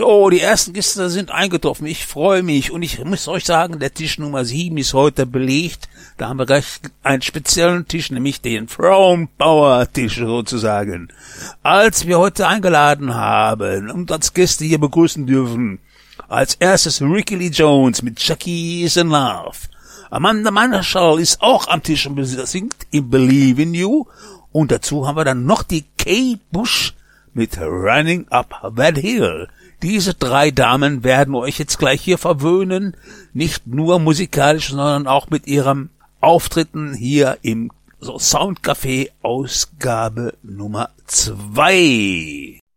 So, die ersten Gäste sind eingetroffen. Ich freue mich und ich muss euch sagen, der Tisch Nummer 7 ist heute belegt. Da haben wir gleich einen speziellen Tisch, nämlich den Frauenpower-Tisch sozusagen. Als wir heute eingeladen haben und als Gäste hier begrüßen dürfen, als erstes Ricky Lee Jones mit Jackie is in Love. Amanda Marshall ist auch am Tisch und singt I Believe in You. Und dazu haben wir dann noch die Kate Bush mit Running Up That Hill. Diese 3 Damen werden euch jetzt gleich hier verwöhnen, nicht nur musikalisch, sondern auch mit ihrem Auftritten hier im Soundcafé Ausgabe Nummer 2.